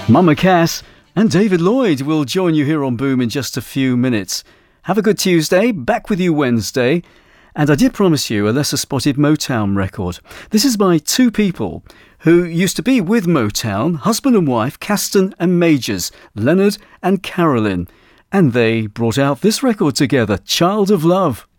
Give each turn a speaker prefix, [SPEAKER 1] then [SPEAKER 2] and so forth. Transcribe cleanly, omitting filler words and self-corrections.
[SPEAKER 1] Mama Cass and David Lloyd will join you here on Boom in just a few minutes. Have a good Tuesday, back with you Wednesday. And I did promise you a lesser spotted Motown record. This is by two people who used to be with Motown, husband and wife, Caston and Majors, Leonard and Carolyn. And they brought out this record together, Child of Love.